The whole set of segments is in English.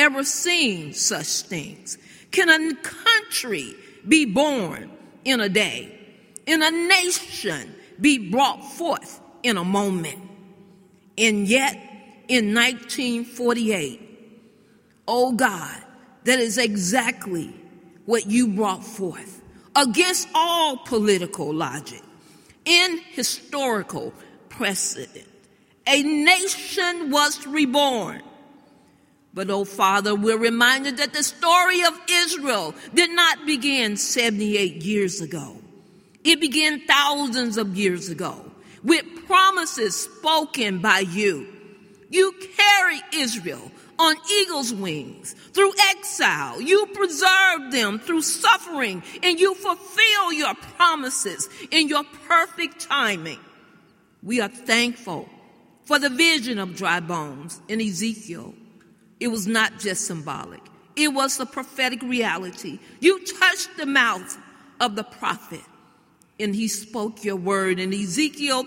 ever seen such things? Can a country be born in a day? And a nation be brought forth in a moment? And yet, in 1948, oh God, that is exactly what you brought forth, against all political logic, in historical precedent. A nation was reborn. But, oh Father, we're reminded that the story of Israel did not begin 78 years ago. It began thousands of years ago with promises spoken by you. You carry Israel on eagle's wings through exile. You preserve them through suffering, and you fulfill your promises in your perfect timing. We are thankful for the vision of dry bones in Ezekiel. It was not just symbolic. It was a prophetic reality. You touched the mouth of the prophet, and he spoke your word in Ezekiel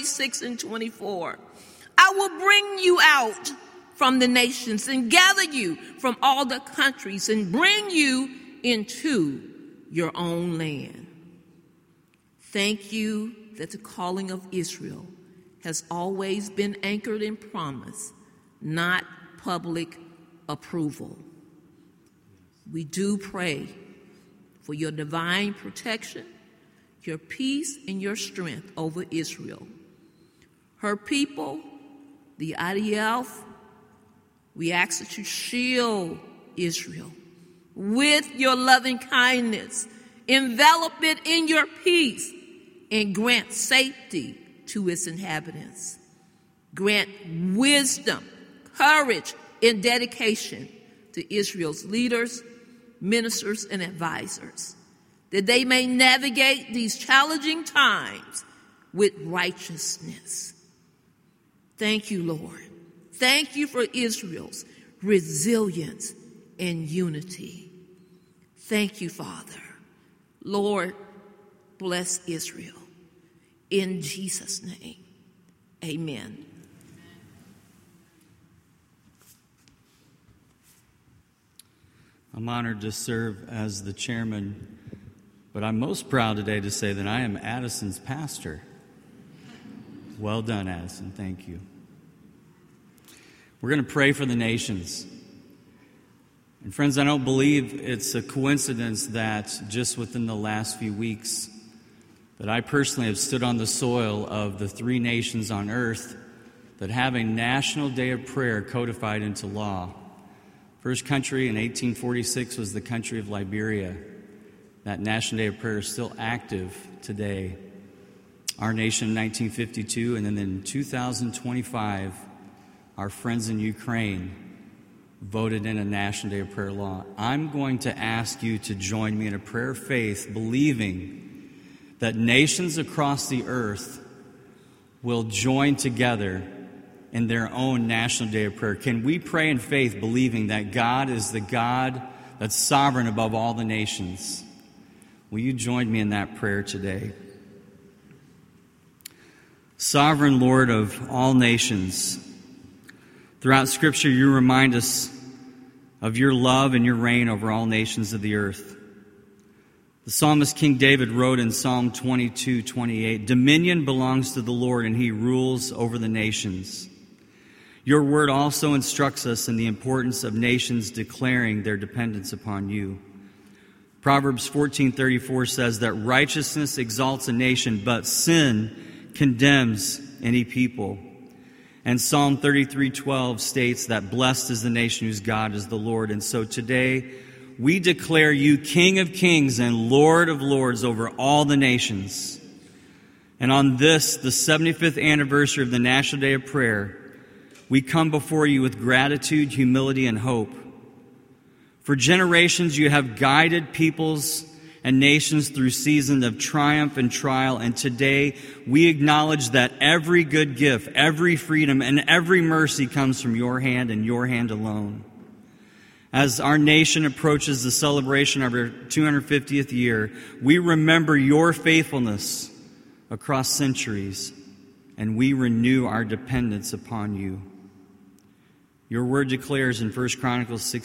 36:24. I will bring you out from the nations and gather you from all the countries and bring you into your own land. Thank you that the calling of Israel has always been anchored in promise, not public approval. We do pray for your divine protection, your peace, and your strength over Israel. Her people, the IDF, we ask that you shield Israel with your loving kindness, envelop it in your peace, and grant safety to its inhabitants. Grant wisdom, courage, and dedication to Israel's leaders, ministers, and advisors, that they may navigate these challenging times with righteousness. Thank you, Lord. Thank you for Israel's resilience and unity. Thank you, Father. Lord, bless Israel. In Jesus' name, amen. I'm honored to serve as the chairman, but I'm most proud today to say that I am Addison's pastor. Well done, Addison. Thank you. We're going to pray for the nations. And friends, I don't believe it's a coincidence that just within the last few weeks that I personally have stood on the soil of the 3 nations on earth that have a National Day of Prayer codified into law. First country in 1846 was the country of Liberia. That National Day of Prayer is still active today. Our nation in 1952, and then in 2025, our friends in Ukraine voted in a National Day of Prayer law. I'm going to ask you to join me in a prayer of faith, believing that nations across the earth will join together in their own National Day of Prayer. Can we pray in faith, believing that God is the God that's sovereign above all the nations? Will you join me in that prayer today? Sovereign Lord of all nations, throughout Scripture you remind us of your love and your reign over all nations of the earth. The psalmist King David wrote in Psalm 22:28, "Dominion belongs to the Lord, and he rules over the nations." Your word also instructs us in the importance of nations declaring their dependence upon you. Proverbs 14:34 says that righteousness exalts a nation, but sin condemns any people. And Psalm 33:12 states that blessed is the nation whose God is the Lord. And so today we declare you King of kings and Lord of lords over all the nations. And on this, the 75th anniversary of the National Day of Prayer, we come before you with gratitude, humility, and hope. For generations you have guided peoples and nations through seasons of triumph and trial, and today we acknowledge that every good gift, every freedom, and every mercy comes from your hand and your hand alone. As our nation approaches the celebration of our 250th year, we remember your faithfulness across centuries, and we renew our dependence upon you. Your word declares in 1 Chronicles